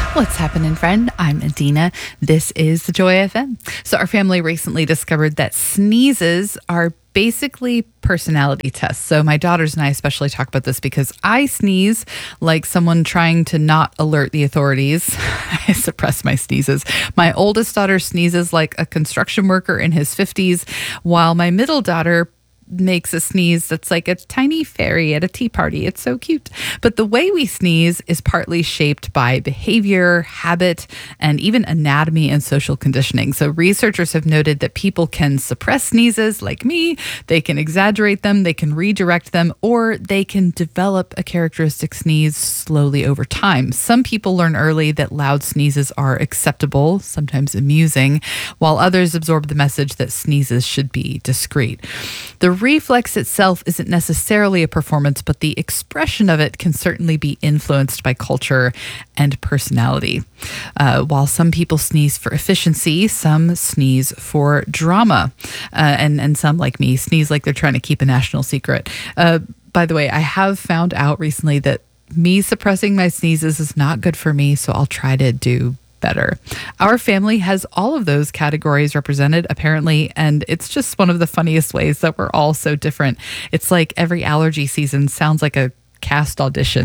What's happening, friend? I'm Adina. This is the Joy FM. So, our family recently discovered that sneezes are basically personality tests. So, my daughters and I especially talk about this because I sneeze like someone trying to not alert the authorities. I suppress my sneezes. My oldest daughter sneezes like a construction worker in his 50s, while my middle daughter makes a sneeze that's like a tiny fairy at a tea party. It's so cute. But the way we sneeze is partly shaped by behavior, habit, and even anatomy and social conditioning. So researchers have noted that people can suppress sneezes like me, they can exaggerate them, they can redirect them, or they can develop a characteristic sneeze slowly over time. Some people learn early that loud sneezes are acceptable, sometimes amusing, while others absorb the message that sneezes should be discreet. The reflex itself isn't necessarily a performance, but the expression of it can certainly be influenced by culture and personality. While some people sneeze for efficiency, some sneeze for drama, and some, like me, sneeze like they're trying to keep a national secret. By the way, I have found out recently that me suppressing my sneezes is not good for me, so I'll try to do better. Our family has all of those categories represented, apparently, and it's just one of the funniest ways that we're all so different. It's like every allergy season sounds like a cast audition.